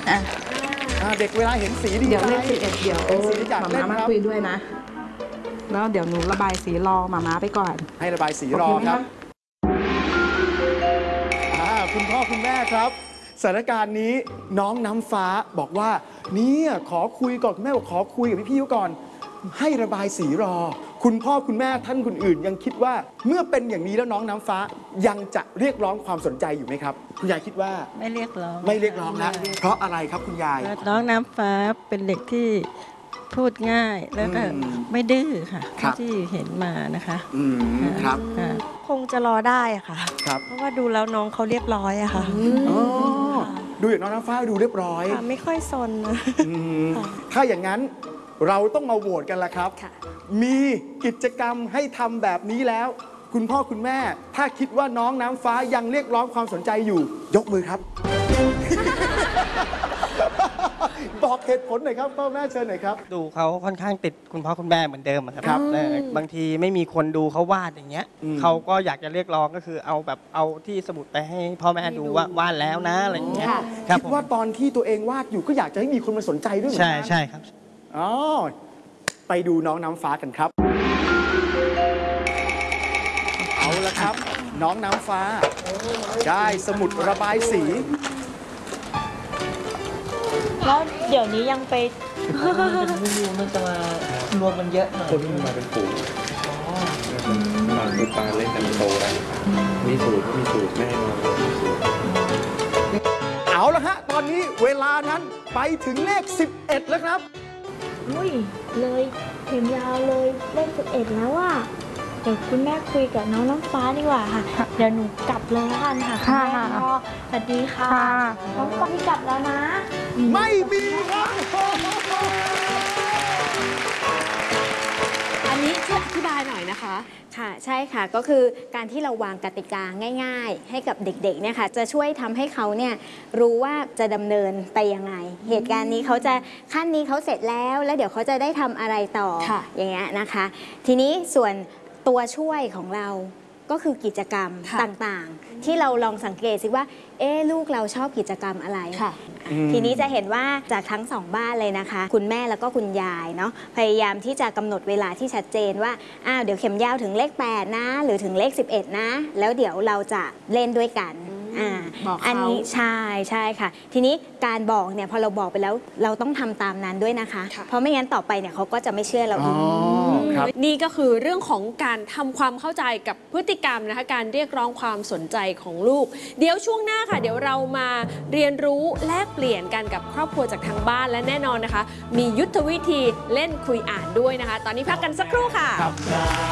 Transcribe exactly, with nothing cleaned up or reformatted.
อ่ะเด็กเวลาเห็นสีดีเดี๋ยวเลขสิบเอ็ดเดี๋ยวเห็นสีอยากหมาเล่นมาครับคุยด้วยนะแล้วเดี๋ยวหนูระบายสีรอหมาม้าไปก่อนให้ระบายสีรอครับคุณพ่อคุณแม่ครับสถานการณ์นี้น้องน้ำฟ้าบอกว่าเนี่ยขอคุยก่อนคุณแม่บอกขอคุยกับพี่ๆก่อนให้ระบายสีรอคุณพ่อคุณแม่ท่านคนอื่นยังคิดว่าเมื่อเป็นอย่างนี้แล้วน้องน้ำฟ้ายังจะเรียกร้องความสนใจอยู่ไหมครับคุณยายคิดว่าไม่เรียกร้องไม่เรียกร้องแล้วเพราะอะไรครับคุณยายน้องน้ำฟ้าเป็นเด็กที่พูดง่ายแล้วก็ไม่ดื้อค่ะที่เห็นมานะคะอืมครับคงจะรอได้อะค่ะครับเพราะว่าดูแล้วน้องเขาเรียบร้อยอะค่ะอ๋อดูอย่างน้องน้ำฟ้าดูเรียบร้อยค่ะไม่ค่อยซนนะอืมถ้าอย่างนั้นเราต้องมาโหวตกันละครับ มีกิจกรรมให้ทำแบบนี้แล้ว คุณพ่อคุณแม่ถ้าคิดว่าน้องน้ำฟ้ายังเรียกร้องความสนใจอยู่ ยกมือครับ บอกเหตุผลหน่อยครับพ่อแม่เชิญหน่อยครับดูเขาค่อนข้างติดคุณพ่อคุณแม่เหมือนเดิมอะครับครับเออบางทีไม่มีคนดูเขาวาดอย่างเงี้ยอืมเขาก็อยากจะเรียกร้องก็คือเอาแบบเอาที่สมุดไปให้พ่อแม่ดูว่าวาดแล้วนะอะไรอย่างเงี้ยครับคิดว่าตอนที่ตัวเองวาดอยู่ก็อยากจะให้มีคนมาสนใจด้วยเหมือนใช่กันใช่ครับอ๋อไปดูน้องน้ำฟ้ากันครับ เอาละครับ น้องน้ำฟ้า ได้สมุดระบายสีแล้วเดี๋ยวนี้ยังไปมันเป็นมูมันจะมารวมมันเยอะหน่อยคนที่มาเป็นปู่มาคือปลาเล่นกันโตแล้วมีสูตรมีสูตรแน่นอนมีสูตรเอาละฮะ ตอนนี้เวลานั้นไปถึงเลข สิบเอ็ด แล้วครับอุ้ยเลยเข็มยาวเลยเล่นสิบเอ็ดแล้วอ่ะเดี๋ยวคุณแม่คุยกับน้องน้ำฟ้าดีกว่าค่ะ เดี๋ยวหนูกลับเลยละกันค่ะคุณแม่พ่อสวัสดีค่ะน้องฟ้าพี่กลับแล้วนะไม่มีครับอันนี้ช่วยอธิบายหน่อยนะคะค่ะใช่ค่ะก็คือการที่เราวางกติกาง่ายๆ ให้กับเด็กๆเนี่ยค่ะจะช่วยทำให้เขาเนี่ยรู้ว่าจะดำเนินไปยังไง เหตุการณ์นี้เขาจะขั้นนี้เขาเสร็จแล้วแล้วเดี๋ยวเขาจะได้ทำอะไรต่อค่ะอย่างเงี้ยนะคะ ทีนี้ส่วนตัวช่วยของเราก็คือกิจกรรมต่างๆ ที่เราลองสังเกตสิว่าเอ๊ะลูกเราชอบกิจกรรมอะไรค่ะทีนี้จะเห็นว่าจากทั้งสองบ้านเลยนะคะ คุณแม่แล้วก็คุณยายเนาะพยายามที่จะกำหนดเวลาที่ชัดเจนว่าอ้าวเดี๋ยวเข็มยาวถึงเลขแปดนะหรือถึงเลขสิบเอ็ดนะแล้วเดี๋ยวเราจะเล่นด้วยกันอ่าบอกเขาอันนี้ใช่ใช่ค่ะ ทีนี้การบอกเนี่ยพอเราบอกไปแล้วเราต้องทำตามนั้นด้วยนะคะ เพราะไม่งั้นต่อไปเนี่ยเขาก็จะไม่เชื่อเราอีกครับนี่ก็คือเรื่องของการทำความเข้าใจกับพฤติกรรมนะคะการเรียกร้องความสนใจของลูก เดี๋ยวช่วงหน้าค่ะ เดี๋ยวเรามาเรียนรู้แลกเปลี่ยนกันกับครอบครัวจากทางบ้านและแน่นอนนะคะ มียุทธวิธีเล่นคุยอ่านด้วยนะคะ ตอนนี้พักกันสักครู่ค่ะ